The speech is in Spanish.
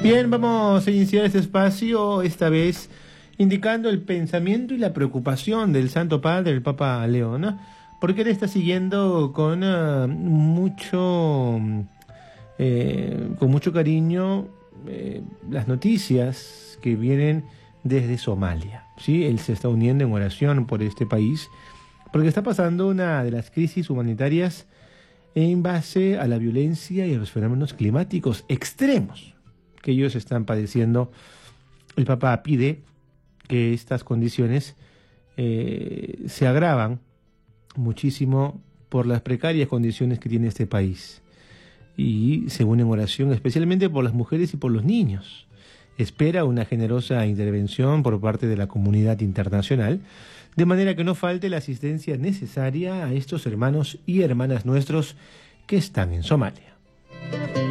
Bien, vamos a iniciar este espacio, esta vez indicando el pensamiento y la preocupación del Santo Padre, el Papa Leo, ¿no? Porque él está siguiendo con mucho cariño las noticias que vienen desde Somalia, ¿sí? Él se está uniendo en oración por este país, porque está pasando una de las crisis humanitarias en base a la violencia y a los fenómenos climáticos extremos que ellos están padeciendo. El Papa pide que estas condiciones se agravan muchísimo por las precarias condiciones que tiene este país, y se une en oración especialmente por las mujeres y por los niños. Espera una generosa intervención por parte de la comunidad internacional, de manera que no falte la asistencia necesaria a estos hermanos y hermanas nuestros que están en Somalia.